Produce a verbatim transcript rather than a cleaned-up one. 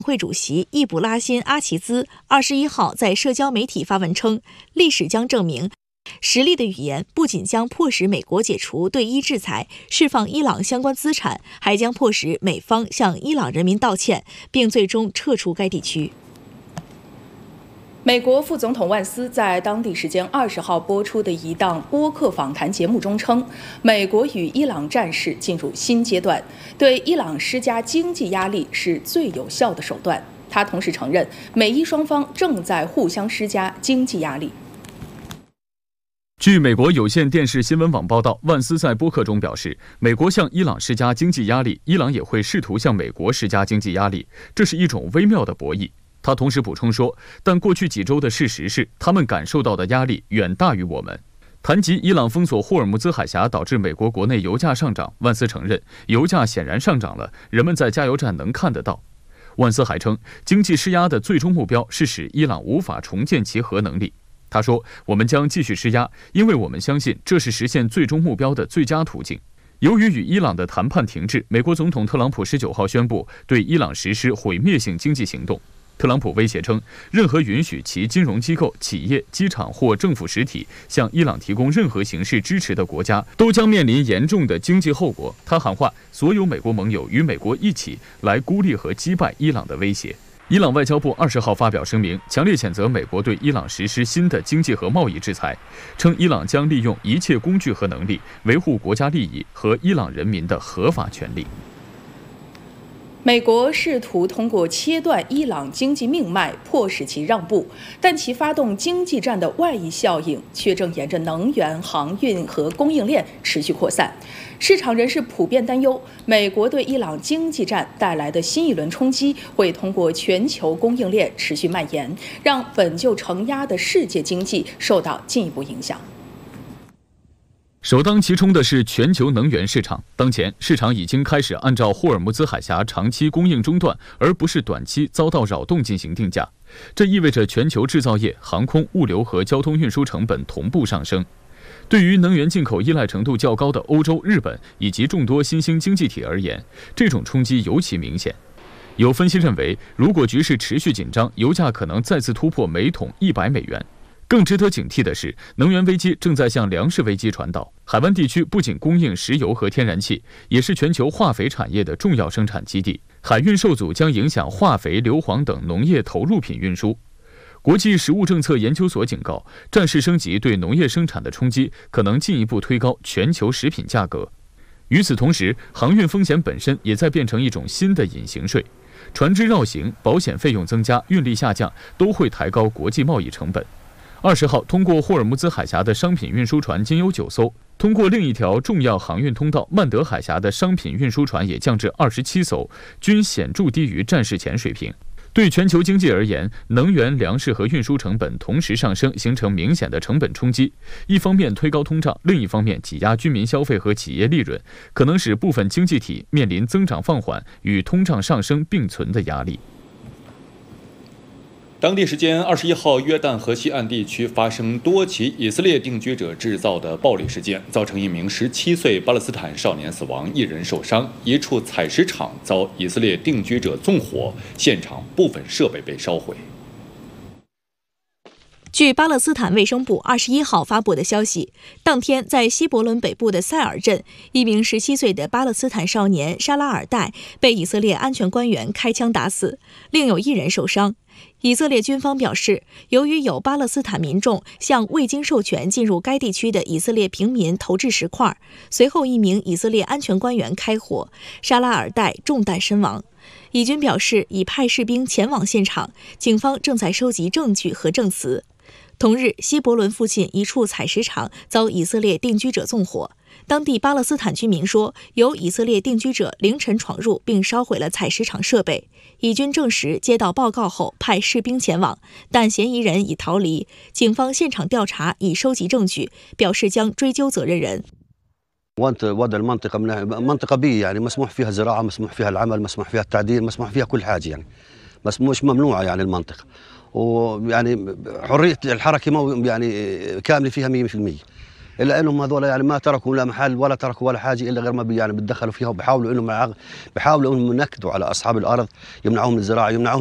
会主席易卜拉欣·阿齐兹二十一号在社交媒体发文称，历史将证明，实力的语言不仅将迫使美国解除对伊制裁、释放伊朗相关资产，还将迫使美方向伊朗人民道歉，并最终撤出该地区。 美国副总统万斯在当地时间二十号播出的一档播客访谈节目中称，美国与伊朗战事进入新阶段，对伊朗施加经济压力是最有效的手段。他同时承认，美伊双方正在互相施加经济压力。 据美国有线电视新闻网报道，万斯在播客中表示，美国向伊朗施加经济压力，伊朗也会试图向美国施加经济压力，这是一种微妙的博弈。他同时补充说，但过去几周的事实是，他们感受到的压力远大于我们。谈及伊朗封锁霍尔木兹海峡导致美国国内油价上涨，万斯承认，油价显然上涨了，人们在加油站能看得到。万斯还称，经济施压的最终目标是使伊朗无法重建其核能力。他说，我们将继续施压，因为我们相信这是实现最终目标的最佳途径。由于与伊朗的谈判停滞，美国总统特朗普十九号宣布对伊朗实施毁灭性经济行动。特朗普威胁称，任何允许其金融机构、企业、机场或政府实体向伊朗提供任何形式支持的国家，都将面临严重的经济后果。他喊话所有美国盟友与美国一起来孤立和击败伊朗的威胁。伊朗外交部二十号发表声明，强烈谴责美国对伊朗实施新的经济和贸易制裁，称伊朗将利用一切工具和能力维护国家利益和伊朗人民的合法权利。 美国试图通过切断伊朗经济命脉，迫使其让步，但其发动经济战的外溢效应却正沿着能源、航运和供应链持续扩散。市场人士普遍担忧，美国对伊朗经济战带来的新一轮冲击会通过全球供应链持续蔓延，让本就承压的世界经济受到进一步影响。 首当其冲的是全球能源市场。当前，市场已经开始按照霍尔木兹海峡长期供应中断，而不是短期遭到扰动进行定价。这意味着全球制造业、航空、物流和交通运输成本同步上升。对于能源进口依赖程度较高的欧洲、日本以及众多新兴经济体而言，这种冲击尤其明显。有分析认为，如果局势持续紧张，油价可能再次突破每桶一百美元。更值得警惕的是，能源危机正在向粮食危机传导。海湾地区不仅供应石油和天然气，也是全球化肥产业的重要生产基地。海运受阻将影响化肥、硫磺等农业投入品运输。国际食物政策研究所警告，战事升级对农业生产的冲击可能进一步推高全球食品价格。与此同时，航运风险本身也在变成一种新的隐形税。船只绕行、保险费用增加、运力下降，都会抬高国际贸易成本。二十号，通过霍尔木兹海峡的商品运输船仅有九艘，通过另一条重要航运通道曼德海峡的商品运输船也降至二十七艘，均显著低于战事前水平。对全球经济而言，能源、粮食和运输成本同时上升，形成明显的成本冲击。一方面推高通胀，另一方面挤压居民消费和企业利润，可能使部分经济体面临增长放缓与通胀上升并存的压力。 当地时间二十一号，约旦河西岸地区发生多起以色列定居者制造的暴力事件，造成一名十七岁巴勒斯坦少年死亡，一人受伤。一处采石场遭以色列定居者纵火，现场部分设备被烧毁。 据巴勒斯坦卫生部二十一号发布的消息，当天在西伯伦北部的塞尔镇，一名十七岁的巴勒斯坦少年沙拉尔代被以色列安全官员开枪打死，另有一人受伤。以色列军方表示，由于有巴勒斯坦民众向未经授权进入该地区的以色列平民投掷石块，随后一名以色列安全官员开火，沙拉尔代中弹身亡。以军表示已派士兵前往现场，警方正在收集证据和证词。同日，西伯伦附近一处采石场遭以色列定居者纵火。当地巴勒斯坦居民说，有以色列定居者凌晨闯入并烧毁了采石场设备。以军证实接到报告后派士兵前往，但嫌疑人已逃离。警方现场调查已收集证据，表示将追究责任人。 وضع المنطقة منطقة بيئة يعني مسموح فيها زراعة مسموح فيها العمل مسموح فيها التعديل مسموح فيها كل حاجة يعني بس مش ممنوعة يعني المنطقة ويعني حرية الحركة يعني كاملة فيها مية بالمية الا انهم هذول يعني ما تركوا لا محل ولا تركوا ولا حاجه الا غير ما بي يعني بتدخلوا فيها، وبيحاولوا انهم بيحاولوا انهم ينكدوا على اصحاب الارض، يمنعوهم من الزراعه، يمنعوهم